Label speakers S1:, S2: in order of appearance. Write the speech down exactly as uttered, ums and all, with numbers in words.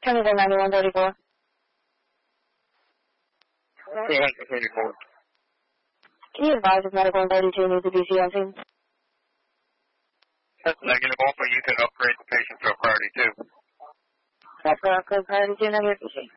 S1: Kennedy ninety-one thirty-four.
S2: thirty-four.
S1: Can you advise if medical thirty-two needs a B C on scene?
S2: That's negative. Also, you can upgrade the patient to a priority two.
S1: That's for upgrade priority two, negative B C.